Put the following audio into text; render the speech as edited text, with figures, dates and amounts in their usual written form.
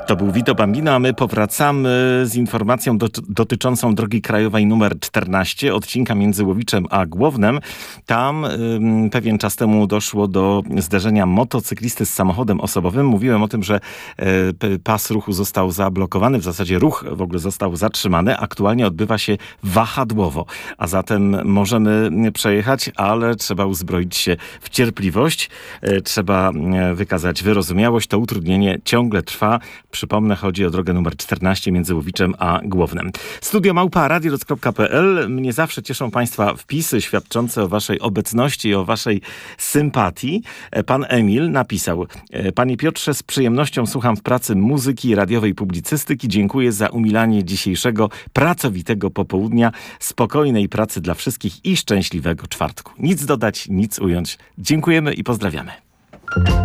To był Vito Bambino, a my powracamy z informacją dotyczącą drogi krajowej numer 14, odcinka między Łowiczem a Głownem. Tam pewien czas temu doszło do zderzenia motocyklisty z samochodem osobowym. Mówiłem o tym, że pas ruchu został zablokowany, w zasadzie ruch w ogóle został zatrzymany. Aktualnie odbywa się wahadłowo, a zatem możemy przejechać, ale trzeba uzbroić się w cierpliwość. Trzeba wykazać wyrozumiałość. To utrudnienie ciągle trwa. Przypomnę, chodzi o drogę numer 14 między Łowiczem a Głownem. studio@radiorock.pl. Mnie zawsze cieszą Państwa wpisy świadczące o Waszej obecności i o Waszej sympatii. Pan Emil napisał: Panie Piotrze, z przyjemnością słucham w pracy muzyki, radiowej publicystyki. Dziękuję za umilanie dzisiejszego pracowitego popołudnia, spokojnej pracy dla wszystkich i szczęśliwego czwartku. Nic dodać, nic ująć. Dziękujemy i pozdrawiamy.